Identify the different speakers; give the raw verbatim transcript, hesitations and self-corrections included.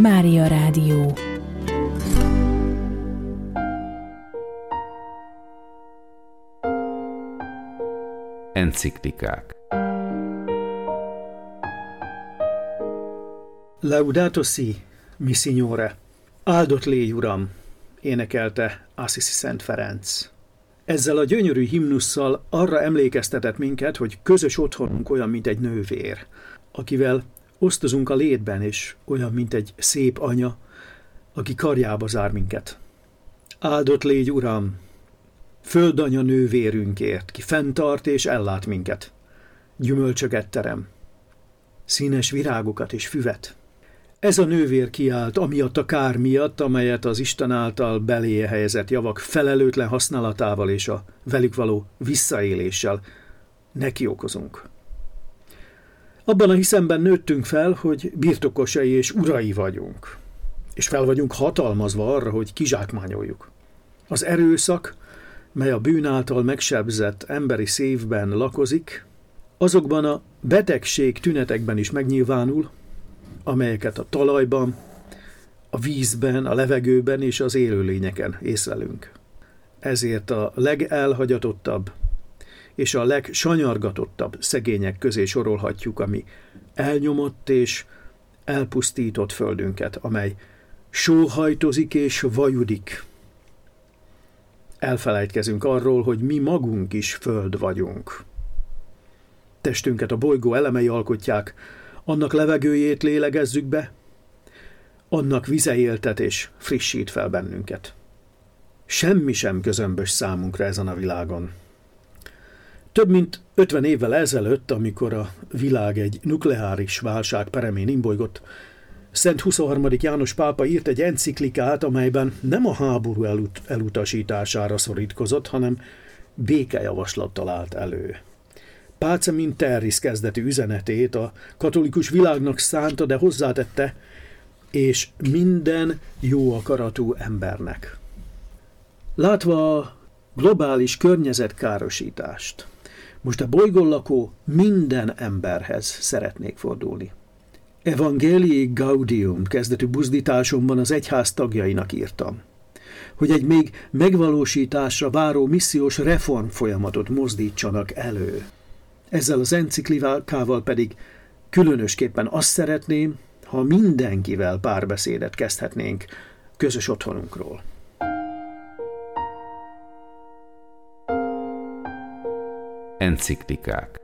Speaker 1: Mária Rádió.
Speaker 2: Enciklikák.
Speaker 3: Laudato si, mi signore. Áldott légy, uram, énekelte Assisi Szent Ferenc. Ezzel a gyönyörű himnusszal arra emlékeztetett minket, hogy közös otthonunk olyan, mint egy nővér, akivel osztozunk a létben, és olyan, mint egy szép anya, aki karjába zár minket. Áldott légy, uram, földanya nővérünkért, ki fenntart és ellát minket. Gyümölcsöket terem, színes virágokat és füvet. Ez a nővér kiállt amiatt a kár miatt, amelyet az Isten által beléje helyezett javak felelőtlen használatával és a velük való visszaéléssel neki okozunk. Abban a hiszemben nőttünk fel, hogy birtokosai és urai vagyunk, és fel vagyunk hatalmazva arra, hogy kizsákmányoljuk. Az erőszak, mely a bűn által megsebzett emberi szívben lakozik, azokban a betegség tünetekben is megnyilvánul, amelyeket a talajban, a vízben, a levegőben és az élőlényeken észlelünk. Ezért a legelhagyatottabb és a legsanyargatottabb szegények közé sorolhatjuk a mi elnyomott és elpusztított földünket, amely sóhajtozik és vajudik. Elfelejtkezünk arról, hogy mi magunk is föld vagyunk. Testünket a bolygó elemei alkotják, annak levegőjét lélegezzük be, annak vize éltet és frissít fel bennünket. Semmi sem közömbös számunkra ezen a világon. Több mint ötven évvel ezelőtt, amikor a világ egy nukleáris válság peremén imbolygott, Szent huszonharmadik János pápa írt egy enciklikát, amelyben nem a háború elut- elutasítására szorítkozott, hanem békejavaslattal állt elő. Pacem in terris kezdetű üzenetét a katolikus világnak szánta, de hozzátette, és minden jó akaratú embernek. Látva a globális környezetkárosítást, most a bolygón lakó minden emberhez szeretnék fordulni. Evangelii Gaudium kezdetű buzdításomban az egyház tagjainak írtam, hogy egy még megvalósításra váró missziós reform folyamatot mozdítsanak elő. Ezzel az enciklikával pedig különösképpen azt szeretném, ha mindenkivel párbeszédet kezdhetnénk közös otthonunkról.
Speaker 2: Enciklikák.